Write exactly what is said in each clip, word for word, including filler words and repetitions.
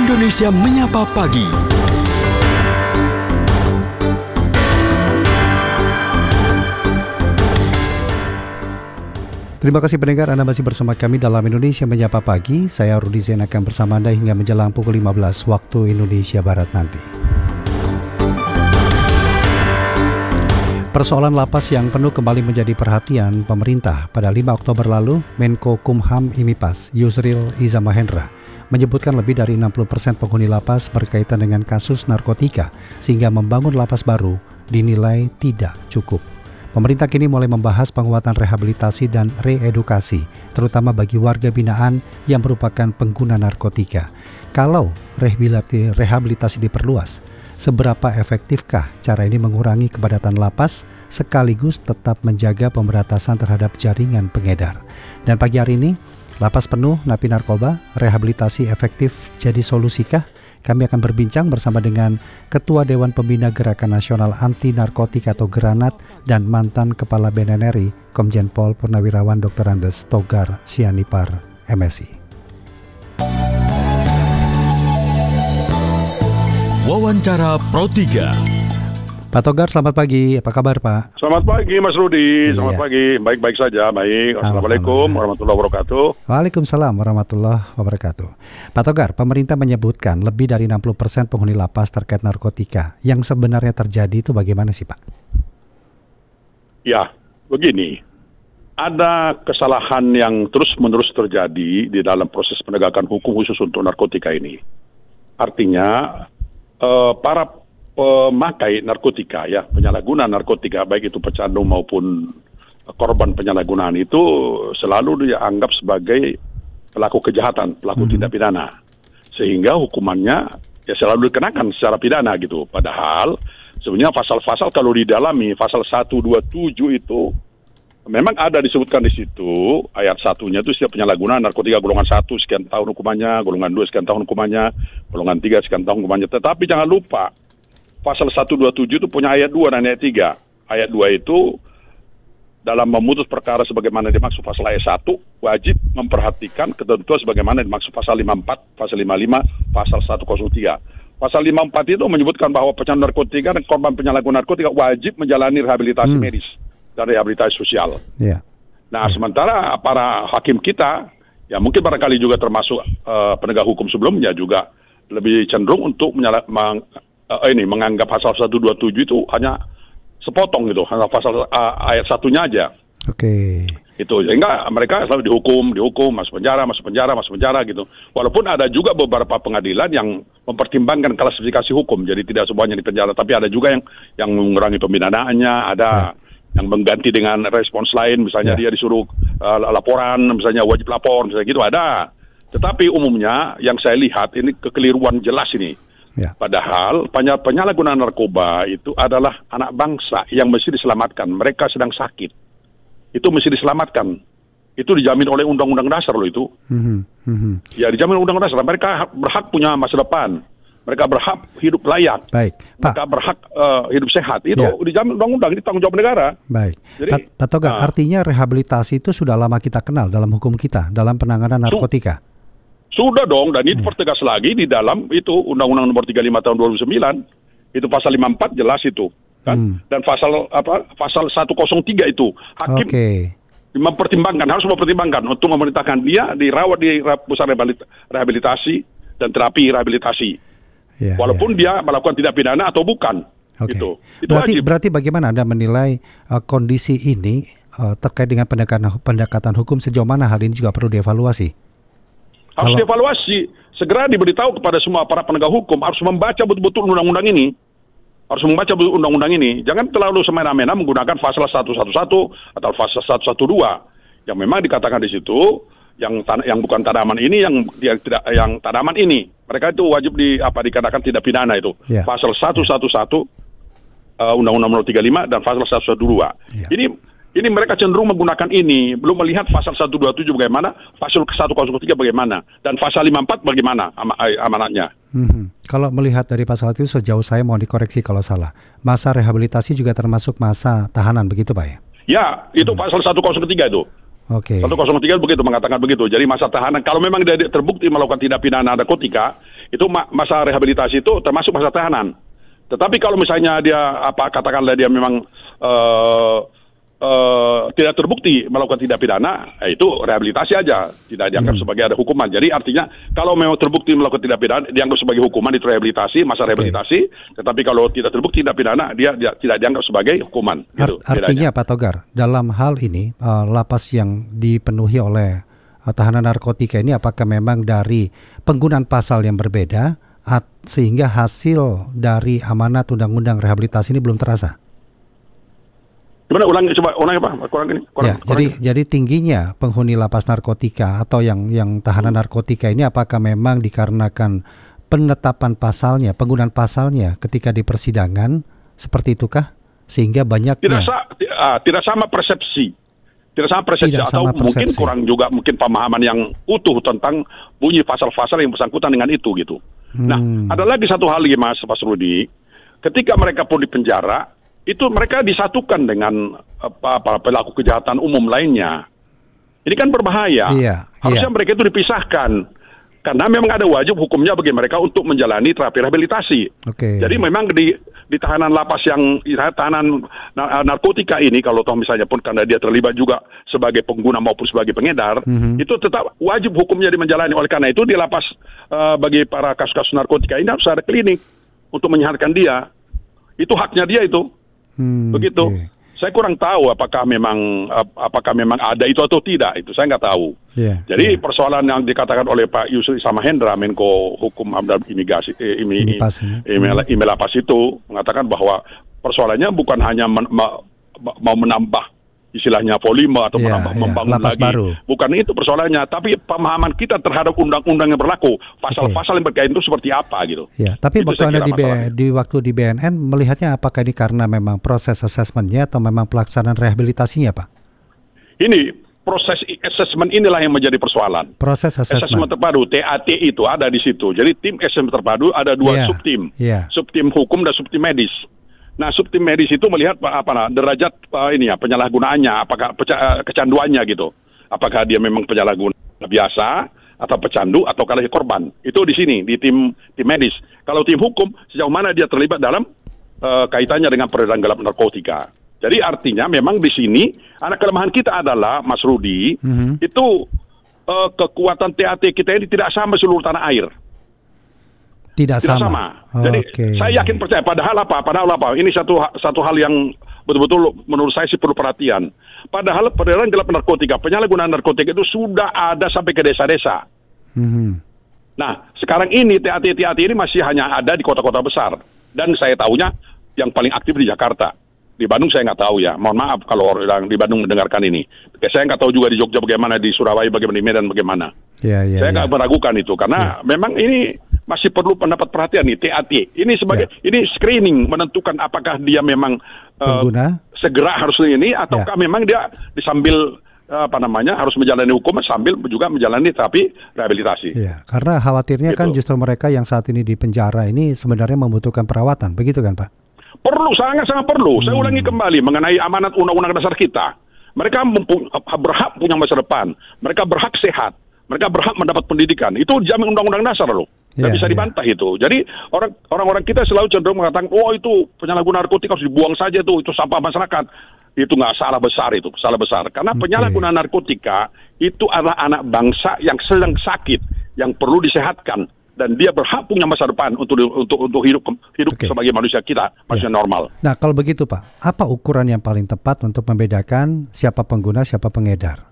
Indonesia Menyapa Pagi. Terima kasih pendengar, Anda masih bersama kami dalam Indonesia Menyapa Pagi. Saya Rudi Zain akan bersama Anda hingga menjelang pukul lima belas waktu Indonesia Barat nanti. Persoalan lapas yang penuh kembali menjadi perhatian pemerintah. Pada lima Oktober lalu, Menko Kumham Imipas, Yusril Iza Mahendra, menyebutkan lebih dari enam puluh persen penghuni lapas berkaitan dengan kasus narkotika, sehingga membangun lapas baru dinilai tidak cukup. Pemerintah kini mulai membahas penguatan rehabilitasi dan reedukasi, terutama bagi warga binaan yang merupakan pengguna narkotika. Kalau rehabilitasi diperluas, seberapa efektifkah cara ini mengurangi kepadatan lapas sekaligus tetap menjaga pemberantasan terhadap jaringan pengedar? Dan pagi hari ini, lapas penuh napi narkoba, rehabilitasi efektif jadi solusikah? Kami akan berbincang bersama dengan Ketua Dewan Pembina Gerakan Nasional Anti Narkotika atau Granat dan mantan Kepala B N N R I, Komjen Pol Purnawirawan Doktor Andes Togar Sianipar, M Si. Wawancara Pro tiga. Pak Togar, selamat pagi. Apa kabar, Pak? Selamat pagi, Mas Rudi. Selamat Iya. pagi. Baik-baik saja. Baik. Assalamualaikum warahmatullahi wabarakatuh. Waalaikumsalam warahmatullahi wabarakatuh. Pak Togar, pemerintah menyebutkan lebih dari enam puluh persen penghuni lapas terkait narkotika. Yang sebenarnya terjadi itu bagaimana sih, Pak? Ya, begini. Ada kesalahan yang terus-menerus terjadi di dalam proses penegakan hukum khusus untuk narkotika ini. Artinya, eh, para pemakai narkotika, ya, penyalahguna narkotika, baik itu pecandu maupun korban penyalahgunaan itu selalu dianggap sebagai pelaku kejahatan, pelaku hmm. tindak pidana, sehingga hukumannya ya selalu dikenakan secara pidana gitu. Padahal sebenarnya pasal-pasal kalau didalami, pasal seratus dua puluh tujuh itu memang ada disebutkan di situ, ayat satunya itu setiap penyalahgunaan narkotika golongan satu sekian tahun hukumannya, golongan dua sekian tahun hukumannya, golongan tiga sekian tahun hukumannya. Tetapi jangan lupa, pasal seratus dua puluh tujuh itu punya ayat dua dan ayat tiga. Ayat dua itu dalam memutus perkara sebagaimana dimaksud pasal ayat satu, wajib memperhatikan ketentuan sebagaimana dimaksud pasal lima puluh empat, pasal lima puluh lima, pasal seratus tiga. Pasal lima puluh empat itu menyebutkan bahwa pecandu narkotika dan korban penyalahgunaan narkotika wajib menjalani rehabilitasi hmm. medis dan rehabilitasi sosial. Yeah. Nah, yeah. sementara para hakim kita, ya mungkin barangkali juga termasuk uh, penegak hukum sebelumnya juga lebih cenderung untuk menyalah, meng, uh, ini menganggap pasal seratus dua puluh tujuh itu hanya sepotong gitu, hanya pasal uh, ayat satunya aja. Oke. Okay. Itu sehingga mereka selalu dihukum, dihukum, masuk penjara, masuk penjara, masuk penjara gitu. Walaupun ada juga beberapa pengadilan yang mempertimbangkan klasifikasi hukum, jadi tidak semuanya di penjara, tapi ada juga yang yang mengurangi pembinaannya, ada yeah. yang mengganti dengan respons lain, misalnya yeah. dia disuruh uh, laporan, misalnya wajib lapor, misalnya gitu ada. Tetapi umumnya yang saya lihat ini kekeliruan jelas ini. Ya. Padahal penyalahgunaan narkoba itu adalah anak bangsa yang mesti diselamatkan. Mereka sedang sakit. Itu mesti diselamatkan. Itu dijamin oleh Undang-Undang Dasar loh itu. Mm-hmm. Mm-hmm. Ya dijamin Undang-Undang Dasar. Mereka berhak punya masa depan. Mereka berhak hidup layak. Baik, Pak. Mereka berhak uh, hidup sehat. Itu ya. Dijamin Undang-Undang, ini tanggung jawab negara. Baik. Jadi, Pak, Pak Togar, uh, artinya rehabilitasi itu sudah lama kita kenal dalam hukum kita, dalam penanganan narkotika. Su- Sudah dong, dan ini dipertegas hmm. lagi di dalam itu Undang-Undang Nomor tiga puluh lima Tahun dua ribu sembilan. Itu pasal lima puluh empat jelas itu, kan? Hmm. Dan pasal apa? Pasal seratus tiga itu hakim okay. mempertimbangkan, harus mempertimbangkan untuk memerintahkan dia dirawat di pusat rehabilitasi dan terapi rehabilitasi. Ya, walaupun ya. dia melakukan tindak pidana atau bukan. Okay. Gitu. Itu berarti, wajib. Berarti bagaimana Anda menilai uh, kondisi ini uh, terkait dengan pendekatan pendekatan hukum, sejauh mana hal ini juga perlu dievaluasi? Harus Kalau... dievaluasi, segera diberitahu kepada semua para penegak hukum, harus membaca betul-betul undang-undang ini. Harus membaca betul undang-undang ini. Jangan terlalu semena-mena menggunakan pasal seratus satu atau pasal seratus dua belas yang memang dikatakan di situ yang tan- yang bukan tanaman ini, yang yang tidak yang tanaman ini. Mereka itu wajib di apa dikatakan tidak pidana itu. Yeah. Pasal seratus satu yeah. uh, Undang-Undang Nomor tiga puluh lima dan pasal seratus dua belas. Yeah. Ini Ini mereka cenderung menggunakan ini, belum melihat pasal seratus dua puluh tujuh bagaimana, pasal seratus tiga bagaimana, dan pasal lima puluh empat bagaimana am- amanatnya. Hmm. Kalau melihat dari pasal itu, sejauh saya mau dikoreksi kalau salah, masa rehabilitasi juga termasuk masa tahanan, begitu Pak ya? Ya, itu hmm. pasal seratus tiga itu. Oke. Okay. seratus tiga begitu mengatakan begitu. Jadi masa tahanan kalau memang dia terbukti melakukan tindak pidana narkotika, itu itu ma- masa rehabilitasi itu termasuk masa tahanan. Tetapi kalau misalnya dia apa katakanlah dia memang uh, uh, tidak terbukti melakukan tindak pidana, eh, itu rehabilitasi aja, tidak dianggap hmm. sebagai ada hukuman. Jadi artinya kalau memang terbukti melakukan tindak pidana dianggap sebagai hukuman, itu rehabilitasi, masa rehabilitasi. Okay. Tetapi kalau tidak terbukti tindak pidana dia, dia tidak dianggap sebagai hukuman. Art- gitu, artinya Pak Togar, dalam hal ini uh, lapas yang dipenuhi oleh uh, tahanan narkotika ini apakah memang dari penggunaan pasal yang berbeda at, sehingga hasil dari amanat undang-undang rehabilitasi ini belum terasa? Gimana ulangi coba ulangi Pak? Kurang ini. Kurang, ya, kurang jadi ini. jadi tingginya penghuni lapas narkotika atau yang yang tahanan narkotika ini apakah memang dikarenakan penetapan pasalnya, penggunaan pasalnya ketika di persidangan seperti itukah sehingga banyaknya tidak sa- uh, tidak sama persepsi. Tidak sama persepsi Tidak atau sama mungkin persepsi. kurang juga mungkin pemahaman yang utuh tentang bunyi pasal-pasal yang bersangkutan dengan itu gitu. Hmm. Nah, ada lagi satu hal lagi Mas Mas Rudi, ketika mereka pun di penjara, itu mereka disatukan dengan apa, apa pelaku kejahatan umum lainnya. Ini kan berbahaya. Iya, Harusnya iya. mereka itu dipisahkan. Karena memang ada wajib hukumnya bagi mereka untuk menjalani terapi rehabilitasi. Oke. Jadi memang di di tahanan lapas yang tahanan narkotika ini, kalau toh misalnya pun karena dia terlibat juga sebagai pengguna maupun sebagai pengedar, mm-hmm. itu tetap wajib hukumnya dimenjalani. Oleh karena itu di lapas uh, bagi para kasus-kasus narkotika ini harus ada klinik untuk menyehatkan dia. Itu haknya dia itu. Hmm, Begitu. Okay. Saya kurang tahu apakah memang apakah memang ada itu atau tidak, itu saya nggak tahu. Yeah, Jadi yeah. persoalan yang dikatakan oleh Pak Yusril Iza Mahendra, Menko Hukum dan Imigrasi, eh, imi, imi, imi, imi lapas itu mengatakan bahwa persoalannya bukan hanya men, ma, mau menambah istilahnya volume atau yeah, menambah yeah. membangun lapas lagi, baru. Bukan itu persoalannya, tapi pemahaman kita terhadap undang-undang yang berlaku, pasal-pasal okay. yang berkaitan itu seperti apa gitu. Ya, tapi itu waktu Anda di, B, di waktu di B N N melihatnya apakah ini karena memang proses asesmennya atau memang pelaksanaan rehabilitasinya, Pak? Ini proses asesmen inilah yang menjadi persoalan. Proses asesmen terpadu T A T itu ada di situ. Jadi tim asesmen terpadu ada dua yeah. subtim, yeah. subtim hukum dan subtim medis. Nah, subtim medis itu melihat apa nah, derajat uh, ini ya penyalahgunaannya, apakah peca- kecanduannya gitu. Apakah dia memang penyalahguna biasa atau pecandu atau kalau korban. Itu di sini di tim tim medis. Kalau tim hukum sejauh mana dia terlibat dalam uh, kaitannya dengan peredaran gelap narkotika. Jadi artinya memang di sini anak kelemahan kita adalah Mas Rudi, mm-hmm. itu uh, kekuatan T A T kita ini tidak sama seluruh tanah air. Tidak, Tidak sama. sama. Jadi okay. saya yakin percaya. Padahal apa? Padahal apa? Ini satu satu hal yang betul-betul menurut saya sih perlu perhatian. Padahal peredaran gelap narkotika, penyalahgunaan narkotika itu sudah ada sampai ke desa-desa. Mm-hmm. Nah, sekarang ini T A T T A T ini masih hanya ada di kota-kota besar. Dan saya tahunya yang paling aktif di Jakarta. Di Bandung saya nggak tahu ya. Mohon maaf kalau orang di Bandung mendengarkan ini. Saya nggak tahu juga di Jogja bagaimana, di Surabaya bagaimana, di Medan bagaimana. Ya, ya, saya nggak ya. meragukan itu karena ya. memang ini masih perlu mendapat perhatian nih T A T. Ini sebagai ya. ini screening menentukan apakah dia memang uh, segera harus ini ataukah ya. memang dia disambil apa namanya harus menjalani hukum sambil juga menjalani terapi rehabilitasi. Ya, karena khawatirnya gitu. Kan justru mereka yang saat ini di penjara ini sebenarnya membutuhkan perawatan, begitu kan Pak? Perlu, sangat-sangat perlu. Hmm. Saya ulangi kembali mengenai amanat undang-undang dasar kita. Mereka mempu- berhak punya masa depan. Mereka berhak sehat. Mereka berhak mendapat pendidikan. Itu dijamin undang-undang dasar loh. Tidak yeah, bisa dibantah yeah. itu. Jadi orang orang-orang kita selalu cenderung mengatakan, oh itu penyalahgunaan narkotika harus dibuang saja tuh, itu sampah masyarakat. Itu nggak salah besar itu, salah besar. Karena okay. penyalahgunaan narkotika itu adalah anak bangsa yang sedang sakit, yang perlu disehatkan. Dan dia berhak punya masa depan untuk untuk untuk hidup hidup okay. sebagai manusia kita, manusia ya. normal. Nah, kalau begitu Pak, apa ukuran yang paling tepat untuk membedakan siapa pengguna, siapa pengedar?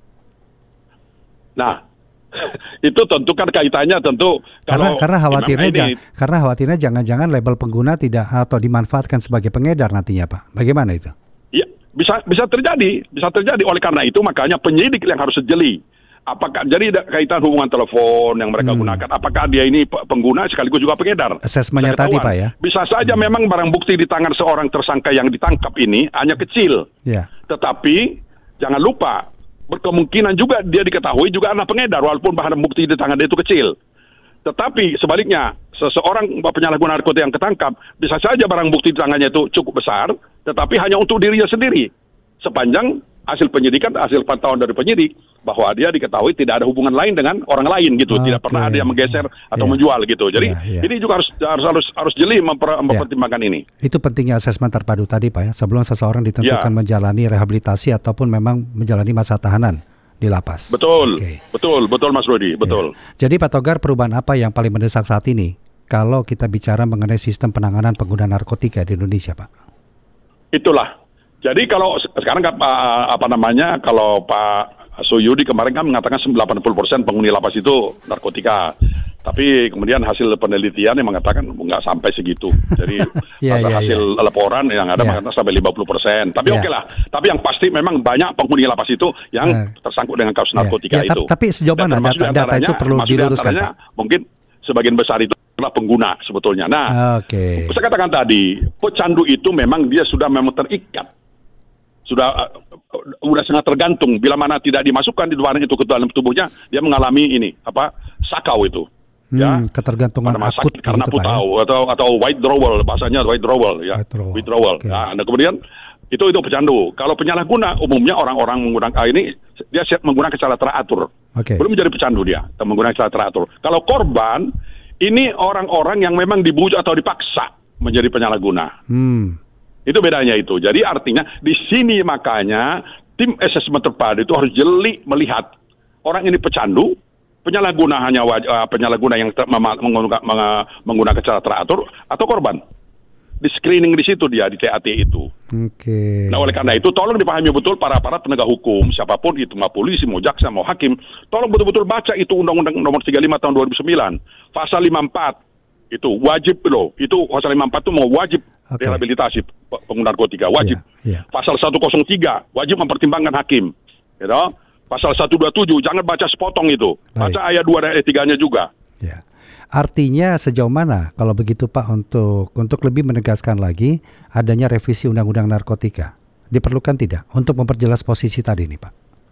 Nah, itu tentu kan kaitannya tentu karena kalau karena khawatirnya ja, karena khawatirnya jangan-jangan label pengguna tidak atau dimanfaatkan sebagai pengedar nantinya Pak. Bagaimana itu? Ya, bisa bisa terjadi, bisa terjadi. Oleh karena itu makanya penyidik yang harus jeli. Apakah jadi kaitan hubungan telepon yang mereka hmm. gunakan? Apakah dia ini pengguna sekaligus juga pengedar? Asesmennya tadi Pak ya. Bisa saja hmm. memang barang bukti di tangan seorang tersangka yang ditangkap ini hanya kecil. Ya. Tetapi jangan lupa berkemungkinan juga dia diketahui juga anak pengedar walaupun barang bukti di tangan dia itu kecil. Tetapi sebaliknya seseorang penyalahguna narkotika yang ketangkap bisa saja barang bukti di tangannya itu cukup besar, tetapi hanya untuk dirinya sendiri. Sepanjang hasil penyidikan, hasil pantauan dari penyidik bahwa dia diketahui tidak ada hubungan lain dengan orang lain gitu, okay. tidak pernah ada yang menggeser atau yeah. menjual gitu. Jadi yeah, yeah. ini juga harus harus harus, harus jeli memper, mempertimbangkan yeah. ini. Itu pentingnya asesmen terpadu tadi Pak ya, sebelum seseorang ditentukan yeah. menjalani rehabilitasi ataupun memang menjalani masa tahanan di lapas. Betul, okay. betul, betul Mas Rudi, betul. Yeah. Jadi Pak Togar, perubahan apa yang paling mendesak saat ini kalau kita bicara mengenai sistem penanganan pengguna narkotika di Indonesia, Pak? Itulah. Jadi kalau sekarang apa namanya, kalau Pak Suyudi kemarin kan mengatakan delapan puluh persen penghuni lapas itu narkotika. Tapi kemudian hasil penelitian yang mengatakan nggak sampai segitu. Jadi yeah, yeah, hasil yeah. laporan yang ada yeah. mengatakan sampai lima puluh persen. Tapi yeah. oke lah. Tapi yang pasti memang banyak penghuni lapas itu yang yeah. tersangkut dengan kasus narkotika yeah. Yeah, itu. Tapi sejauh mana data, data itu perlu diluruskan, Pak? Mungkin sebagian besar itu adalah pengguna sebetulnya. Nah, okay. saya katakan tadi, pecandu itu memang dia sudah memang terikat. Sudah uh, sudah sangat tergantung bila mana tidak dimasukkan di luar itu ke dalam tubuhnya, dia mengalami ini apa sakau itu hmm, ya ketergantungan akut sakit karena gitu, putau ya? atau atau withdrawal, bahasanya withdrawal ya withdrawal, withdrawal. Okay. Nah, dan kemudian itu itu pecandu. Kalau penyalahguna umumnya orang-orang menggunakan ini dia menggunakan secara teratur, okay. belum menjadi pecandu dia, atau menggunakan secara teratur. Kalau korban ini orang-orang yang memang dibujuk atau dipaksa menjadi penyalahguna. Hmm. Itu bedanya itu. Jadi artinya di sini makanya tim asesmen terpadu itu harus jeli melihat orang ini pecandu, penyalahguna hanya waj- uh, penyalahguna yang ter- mem- menggunakan, menggunakan cara teratur atau korban. Di screening di situ dia di T A T itu. Oke. Okay. Nah oleh karena itu tolong dipahami betul para para penegak hukum siapapun itu, mau polisi, mau jaksa, mau hakim, tolong betul-betul baca itu Undang-Undang Nomor tiga puluh lima Tahun dua ribu sembilan, pasal lima puluh empat. Itu wajib loh, itu pasal lima puluh empat itu mau wajib okay. rehabilitasi pengguna narkotika, wajib. Yeah, yeah. Pasal seratus tiga, wajib mempertimbangkan hakim. You know? Pasal seratus dua puluh tujuh, jangan baca sepotong itu. Baca Baik. ayat dua dan ayat tiga-nya juga. Yeah. Artinya sejauh mana kalau begitu Pak untuk untuk lebih menegaskan lagi adanya revisi Undang-Undang Narkotika? Diperlukan tidak untuk memperjelas posisi tadi nih Pak?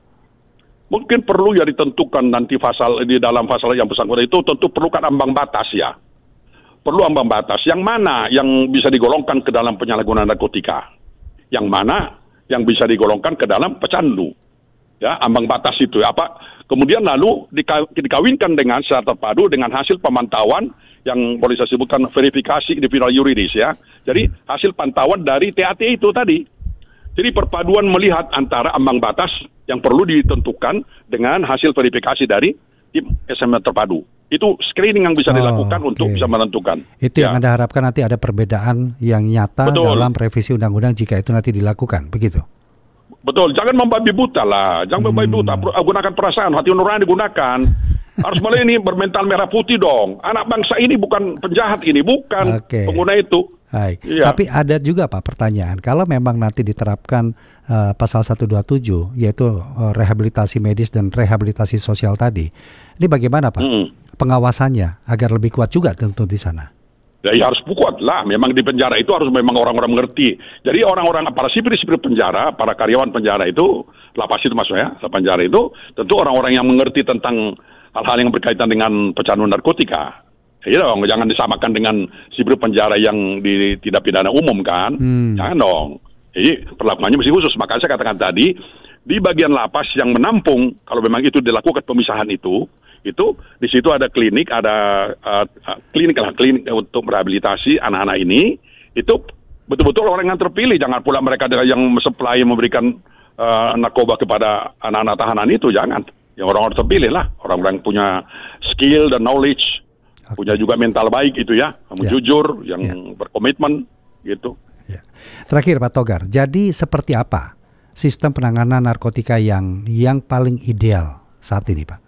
Mungkin perlu ya ditentukan nanti pasal di dalam pasal yang bersangkutan itu tentu perlukan ambang batas ya. Perlu ambang batas. Yang mana yang bisa digolongkan ke dalam penyalahgunaan narkotika? Yang mana yang bisa digolongkan ke dalam pecandu? Ya, ambang batas itu ya, apa? Kemudian lalu dikawinkan dengan secara terpadu dengan hasil pemantauan yang boleh saya sebutkan verifikasi individual yuridis ya. Jadi hasil pantauan dari T A T itu tadi. Jadi perpaduan melihat antara ambang batas yang perlu ditentukan dengan hasil verifikasi dari tim asesmen terpadu. Itu screening yang bisa oh, dilakukan okay. untuk bisa menentukan. Itu ya. yang Anda harapkan nanti ada perbedaan yang nyata Betul. dalam revisi undang-undang jika itu nanti dilakukan, begitu? Betul, jangan membabi buta lah, jangan hmm. membabi buta, gunakan perasaan, hati nurani digunakan. Harus mulai ini bermental merah putih dong. Anak bangsa ini bukan penjahat ini, bukan okay. pengguna itu. Hai. Ya. Tapi ada juga Pak pertanyaan, kalau memang nanti diterapkan uh, pasal seratus dua puluh tujuh yaitu uh, rehabilitasi medis dan rehabilitasi sosial tadi, ini bagaimana Pak hmm. pengawasannya agar lebih kuat juga tentu di sana? Ya, ya harus kuat lah, memang di penjara itu harus memang orang-orang mengerti. Jadi orang-orang, para sipir-sipir penjara, para karyawan penjara itu, lapas itu maksudnya, penjara itu, tentu orang-orang yang mengerti tentang hal-hal yang berkaitan dengan pecanduan narkotika. Ya dong, jangan disamakan dengan sipir penjara yang di, tidak pidana umum kan. Hmm. Jangan dong. Jadi perlakuannya mesti khusus. Maka saya katakan tadi, di bagian lapas yang menampung, kalau memang itu dilakukan pemisahan itu, itu di situ ada klinik, ada uh, klinik lah, klinik untuk merehabilitasi anak-anak ini. Itu betul-betul orang yang terpilih. Jangan pula mereka yang supply memberikan uh, narkoba kepada anak-anak tahanan itu, jangan. Yang orang-orang terpilih lah, orang-orang yang punya skill dan knowledge, okay. punya juga mental baik itu ya, yang yeah. jujur, yang yeah. berkomitmen gitu. Yeah. Terakhir Pak Togar, jadi seperti apa sistem penanganan narkotika yang yang paling ideal saat ini Pak?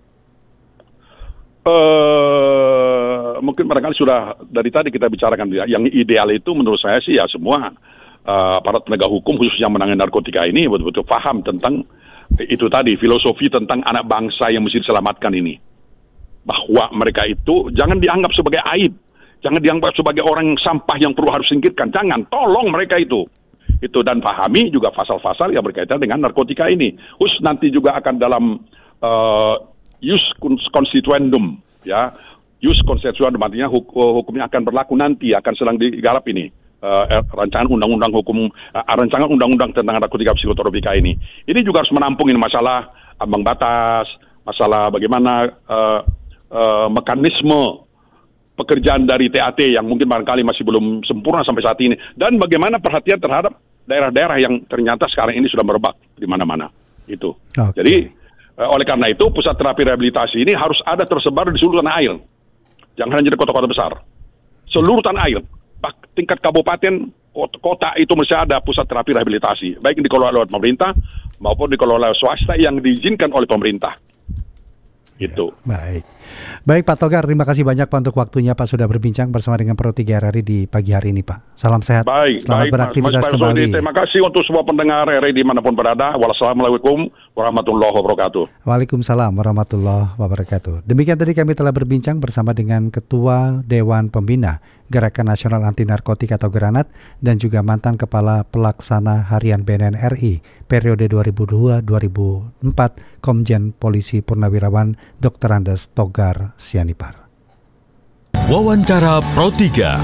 Uh, mungkin barangkali sudah dari tadi kita bicarakan ya, yang ideal itu menurut saya sih ya semua uh, para penegak hukum khususnya menangani narkotika ini betul-betul paham tentang itu tadi, filosofi tentang anak bangsa yang mesti diselamatkan ini. Bahwa mereka itu jangan dianggap sebagai aib, jangan dianggap sebagai orang yang sampah yang perlu harus singkirkan, jangan, tolong mereka itu. Itu dan pahami juga pasal-pasal yang berkaitan dengan narkotika ini. Khusus nanti juga akan dalam uh, jus constituendum, ya, jus constituendum artinya hukum, hukumnya akan berlaku nanti, akan sedang digarap ini. Uh, rancangan undang-undang hukum, uh, rancangan undang-undang tentang narkotika psikotropika ini. Ini juga harus menampung ini masalah ambang batas, masalah bagaimana uh, uh, mekanisme pekerjaan dari T A T yang mungkin barangkali masih belum sempurna sampai saat ini, dan bagaimana perhatian terhadap daerah-daerah yang ternyata sekarang ini sudah merebak di mana-mana itu. Okay. Jadi uh, oleh karena itu pusat terapi rehabilitasi ini harus ada tersebar di seluruh tanah air, jangan hanya di kota-kota besar, seluruh tanah air, tingkat kabupaten, kota itu mesti ada pusat terapi rehabilitasi, baik dikelola oleh pemerintah maupun dikelola oleh swasta yang diizinkan oleh pemerintah. Itu. Ya, baik. Baik Pak Togar, terima kasih banyak Pak untuk waktunya Pak sudah berbincang bersama dengan Pro tiga R R I di pagi hari ini Pak. Salam sehat. Baik, selamat baik, beraktivitas Mas kembali. Sudi, terima kasih untuk semua pendengar R R I dimanapun berada. Wassalamualaikum warahmatullahi wabarakatuh. Waalaikumsalam warahmatullahi wabarakatuh. Demikian tadi kami telah berbincang bersama dengan Ketua Dewan Pembina Gerakan Nasional Anti Narkotika atau Granat dan juga mantan Kepala Pelaksana Harian B N N R I periode dua ribu dua sampai dua ribu empat Komjen Polisi Purnawirawan Doktor Andes Togar Sianipar. Wawancara Pro tiga.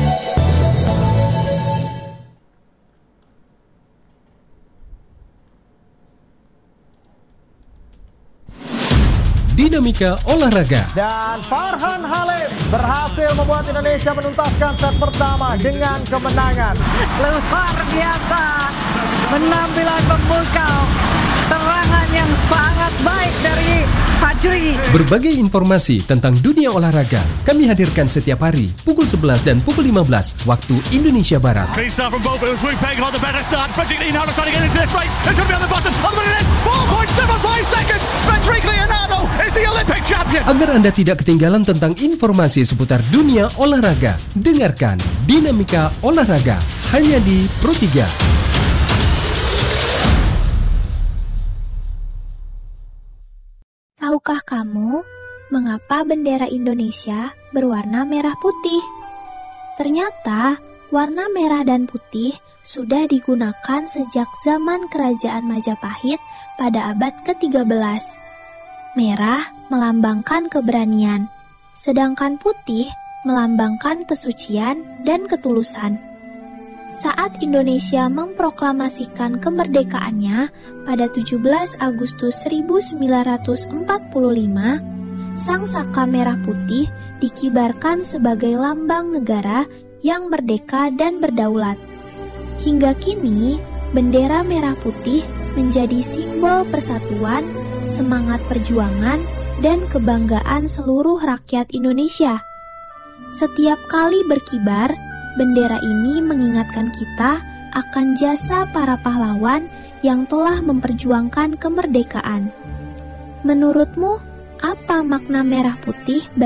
Dinamika olahraga. Dan Farhan Halim berhasil membuat Indonesia menuntaskan set pertama dengan kemenangan. Luar biasa, penampilan memukau, serangan yang sangat baik dari Fajri. Berbagai informasi tentang dunia olahraga kami hadirkan setiap hari pukul sebelas dan pukul lima belas waktu Indonesia Barat. Agar Anda tidak ketinggalan tentang informasi seputar dunia olahraga, dengarkan Dinamika Olahraga hanya di Pro tiga. Tahukah kamu mengapa bendera Indonesia berwarna merah putih? Ternyata warna merah dan putih sudah digunakan sejak zaman Kerajaan Majapahit pada abad ke tiga belas. Merah melambangkan keberanian, sedangkan putih melambangkan kesucian dan ketulusan. Saat Indonesia memproklamasikan kemerdekaannya pada tujuh belas Agustus seribu sembilan ratus empat puluh lima, sang saka merah putih dikibarkan sebagai lambang negara yang merdeka dan berdaulat. Hingga kini, bendera merah putih menjadi simbol persatuan, semangat perjuangan, dan kebanggaan seluruh rakyat Indonesia. Setiap kali berkibar, bendera ini mengingatkan kita akan jasa para pahlawan yang telah memperjuangkan kemerdekaan. Menurutmu, apa makna merah putih